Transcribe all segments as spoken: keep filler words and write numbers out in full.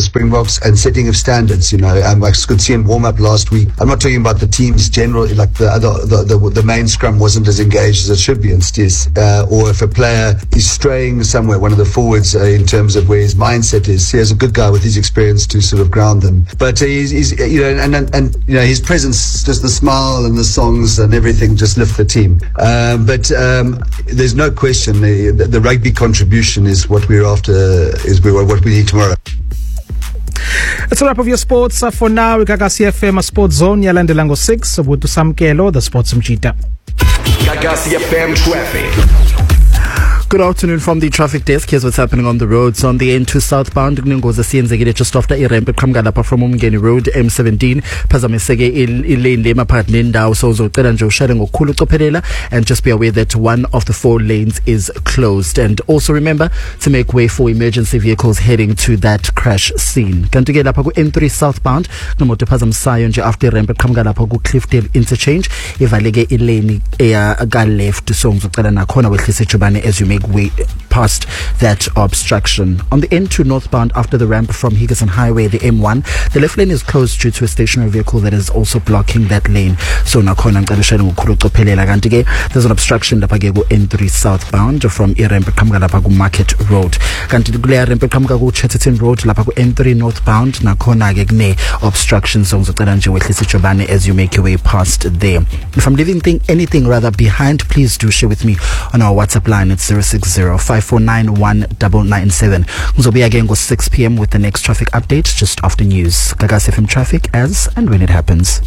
the Springboks and setting of standards. You know, um, I could see him warm up last week. I'm not talking about the team's general, like the other, the, the, the main scrum wasn't as engaged as it should be in Stis, uh, or if a player is straying somewhere, one of the forwards, uh, in terms of where his mindset is. He has a good guy with his experience to sort of ground them. But uh, he's, he's, you know, and, and, and, you know, his presence, just the smile and the songs and everything just lift the team. Um, but um, there's no question the, the, the rugby contribution is what we're after, is what we need tomorrow. It's a wrap of your sports uh, for now. Gagasi F M Sports Zone yalandela ngo six with Samkelo, the Sports Mchita. Gagasi F M traffic. Good afternoon from the traffic desk. Here's what's happening on the roads. On the N two southbound, kunengozi siyenzekile just after irempe qhamuka lapha from Umngeni Road M seventeen. Phazamiseke ilane le maphakathi nendawo, so uzocela nje ushayele ngokukhulu ucophelela, and just be aware that one of the four lanes is closed. And also remember to make way for emergency vehicles heading to that crash scene. Kanti ke lapha ku N three southbound kunemoto ephazamisayo nje after irempe qhamuka lapha ku Cliffdale interchange, ivaleke ilane eya ka left, so ngizocela nakhona wehlise ijubane as you make way past that obstruction. On the N two northbound after the ramp from Higgison Highway, the M one, the left lane is closed due to a stationary vehicle that is also blocking that lane. So nakhona ngicela ushayele ngokukhulu ucophelela. Kanti ke there's an obstruction lapha ke ku N three southbound from irempe qhamuka lapha ku Market Road. Kanti kule rempe qhamuka ku Chatterton Road lapha ku N three northbound nakhona ke kune obstruction, so ngizocela nje wehlise ijubane as you make your way past there. If I'm leaving thing, anything rather behind, please do share with me on our WhatsApp line. It's zero six zero five four nine one nine nine seven. Ngizobuya again go six p.m. with the next traffic update just after news. Gagasi F M traffic as and when it happens.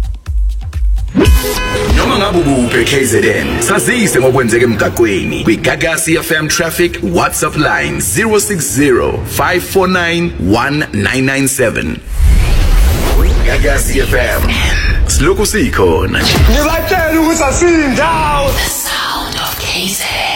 Noma ngabe ubuphe K Z N, sazise ngokwenzeka emgaqweni. Kwi Gagasi F M traffic WhatsApp line zero six zero five four nine one nine nine seven. Gagasi F M. Siloku sikhona. Ngiyatshela ukuthi asindawo. The sound of K Z N.